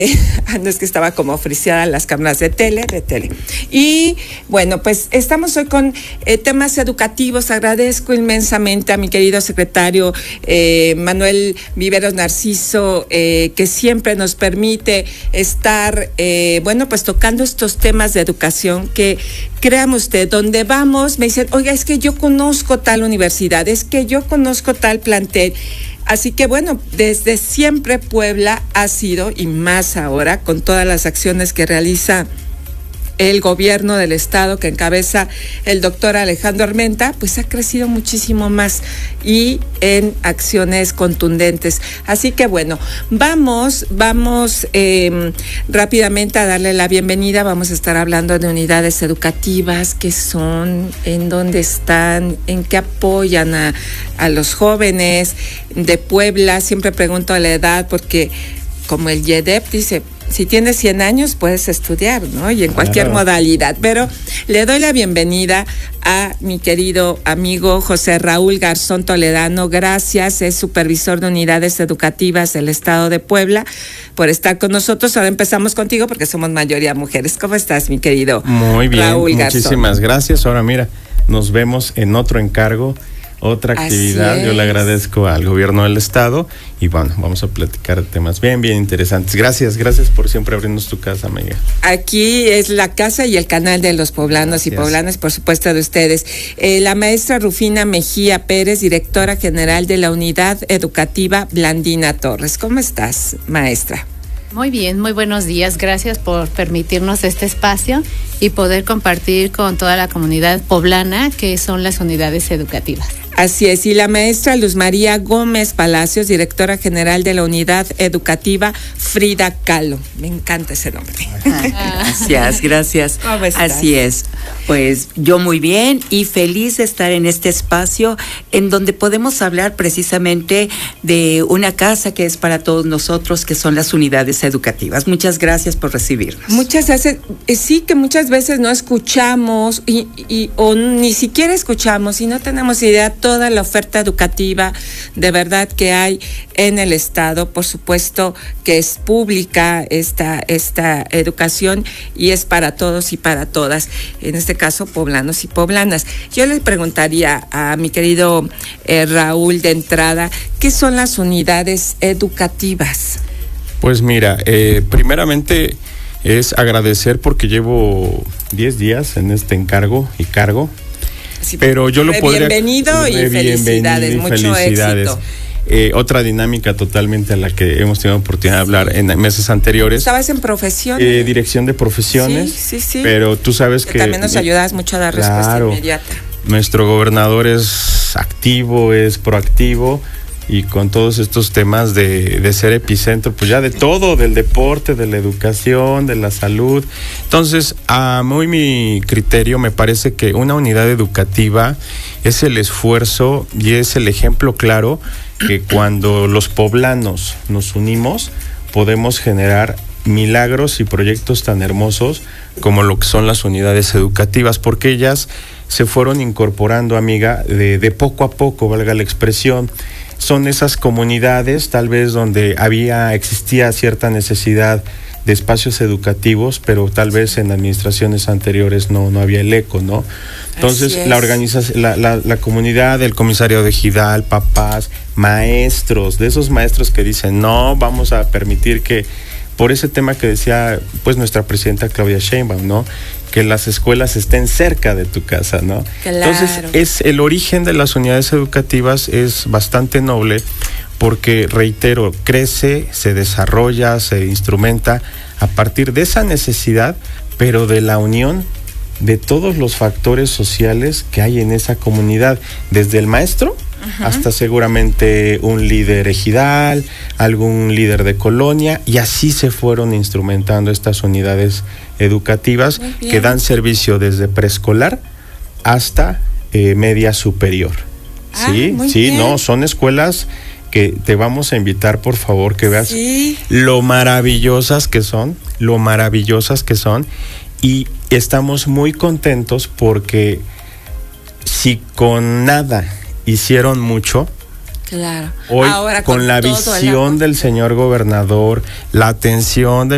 No es que estaba como friseada las cámaras de tele. Y bueno, pues estamos hoy con temas educativos. Agradezco inmensamente a mi querido secretario Manuel Viveros Narciso, que siempre nos permite estar, pues tocando estos temas de educación que, créame usted, donde vamos me dicen, oiga, es que yo conozco tal universidad, es que yo conozco tal plantel. Así que bueno, desde siempre Puebla ha sido, y más ahora, con todas las acciones que realiza el gobierno del estado que encabeza el doctor Alejandro Armenta, pues ha crecido muchísimo más y en acciones contundentes. Así que bueno, vamos rápidamente a darle la bienvenida. Vamos a estar hablando de unidades educativas, qué son, en dónde están, en qué apoyan a los jóvenes de Puebla. Siempre pregunto la edad porque como el IEDEP dice, si tienes 100 años puedes estudiar, ¿no? Y en cualquier modalidad. Pero le doy la bienvenida a mi querido amigo José Raúl Garzón Toledano. Gracias, es supervisor de unidades educativas del estado de Puebla, por estar con nosotros. Ahora empezamos contigo porque somos mayoría mujeres. ¿Cómo estás, mi querido Muy bien, Raúl Garzón? Muchísimas gracias. Ahora mira, nos vemos en otro encargo, otra actividad. Yo le agradezco al gobierno del estado y bueno, vamos a platicar de temas bien interesantes. Gracias por siempre abrirnos tu casa, amiga. Aquí es la casa y el canal de los poblanos y poblanas, por supuesto, de ustedes. La maestra Rufina Mejía Pérez, directora general de la Unidad Educativa Blandina Torres. ¿Cómo estás, maestra? Muy bien, muy buenos días. Gracias por permitirnos este espacio y poder compartir con toda la comunidad poblana que son las unidades educativas. Así es, y la maestra Luz María Gómez Palacios, directora general de la Unidad Educativa Frida Kahlo. Me encanta ese nombre. Gracias. ¿Cómo estás? Así es. Pues yo muy bien y feliz de estar en este espacio en donde podemos hablar precisamente de una casa que es para todos nosotros, que son las unidades educativas. Muchas gracias por recibirnos. Muchas gracias. Sí, que muchas veces no escuchamos o ni siquiera escuchamos y no tenemos idea toda la oferta educativa de verdad que hay en el estado. Por supuesto que es pública esta educación y es para todos y para todas, en este caso poblanos y poblanas. Yo le preguntaría a mi querido Raúl de entrada, ¿qué son las unidades educativas? Pues mira, primeramente es agradecer porque llevo 10 días en este encargo y cargo. Sí, pero yo lo podría... Bienvenido y felicidades, mucho éxito. Otra dinámica totalmente a la que hemos tenido oportunidad de hablar en meses anteriores. ¿Estabas en profesión? Dirección de profesiones. Sí. Pero tú sabes que también nos ayudas mucho a dar respuesta inmediata. Nuestro gobernador es activo, es proactivo y con todos estos temas de ser epicentro, pues ya de todo, del deporte, de la educación, de la salud. Entonces, a mi criterio, me parece que una unidad educativa es el esfuerzo y es el ejemplo claro que cuando los poblanos nos unimos, podemos generar milagros y proyectos tan hermosos como lo que son las unidades educativas, porque ellas se fueron incorporando, amiga, de poco a poco, valga la expresión. Son esas comunidades tal vez donde existía cierta necesidad de espacios educativos, pero tal vez en administraciones anteriores no había el eco, ¿no? Entonces la organización, la comunidad, el comisario de ejidal, papás, maestros, de esos maestros que dicen no vamos a permitir que, por ese tema que decía pues nuestra presidenta Claudia Sheinbaum, ¿no? Que las escuelas estén cerca de tu casa, ¿no? Claro. Entonces, el origen de las unidades educativas es bastante noble porque, reitero, crece, se desarrolla, se instrumenta a partir de esa necesidad, pero de la unión de todos los factores sociales que hay en esa comunidad, desde el maestro hasta seguramente un líder ejidal, algún líder de colonia, y así se fueron instrumentando estas unidades educativas que dan servicio desde preescolar hasta media superior. Son escuelas que te vamos a invitar, por favor, que veas lo maravillosas que son, y estamos muy contentos porque si con nada hicieron mucho, Claro. Hoy, ahora, con la visión del señor gobernador, la atención de